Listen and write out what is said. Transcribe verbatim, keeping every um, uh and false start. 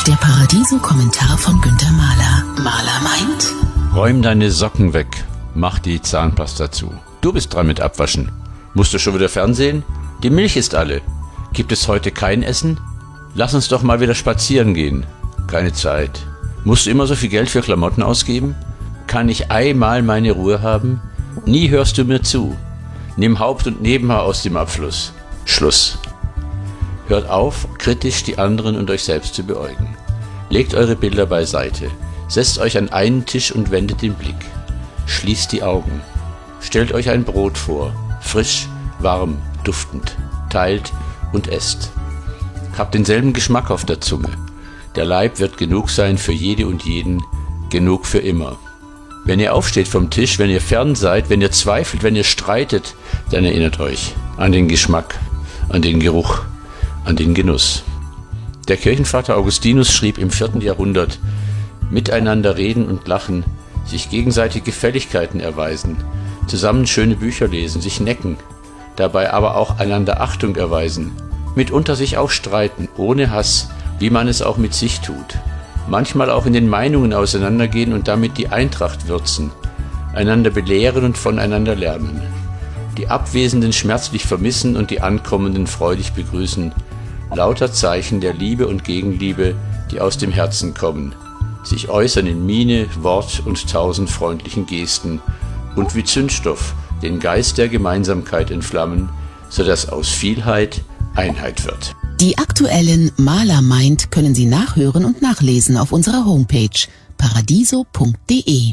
Der Paradiso-Kommentar von Günther Mahler. Mahler meint: Räum deine Socken weg, mach die Zahnpasta zu. Du bist dran mit Abwaschen. Musst du schon wieder Fernsehen? Die Milch ist alle. Gibt es heute kein Essen? Lass uns doch mal wieder spazieren gehen. Keine Zeit. Musst du immer so viel Geld für Klamotten ausgeben? Kann ich einmal meine Ruhe haben? Nie hörst du mir zu. Nimm Haupt- und Nebenhaar aus dem Abfluss. Schluss. Hört auf, kritisch die anderen und euch selbst zu beäugen. Legt eure Bilder beiseite. Setzt euch an einen Tisch und wendet den Blick. Schließt die Augen. Stellt euch ein Brot vor. Frisch, warm, duftend. Teilt und esst. Habt denselben Geschmack auf der Zunge. Der Leib wird genug sein für jede und jeden, genug für immer. Wenn ihr aufsteht vom Tisch, wenn ihr fern seid, wenn ihr zweifelt, wenn ihr streitet, dann erinnert euch an den Geschmack, an den Geruch, an den Genuss. Der Kirchenvater Augustinus schrieb im vierten Jahrhundert: Miteinander reden und lachen, sich gegenseitig Gefälligkeiten erweisen, zusammen schöne Bücher lesen, sich necken, dabei aber auch einander Achtung erweisen, mitunter sich auch streiten, ohne Hass, wie man es auch mit sich tut, manchmal auch in den Meinungen auseinandergehen und damit die Eintracht würzen, einander belehren und voneinander lernen, die Abwesenden schmerzlich vermissen und die Ankommenden freudig begrüßen, lauter Zeichen der Liebe und Gegenliebe, die aus dem Herzen kommen, sich äußern in Miene, Wort und tausend freundlichen Gesten und wie Zündstoff den Geist der Gemeinsamkeit entflammen, sodass aus Vielheit Einheit wird. Die aktuellen Mahler meint können Sie nachhören und nachlesen auf unserer Homepage paradiso punkt de.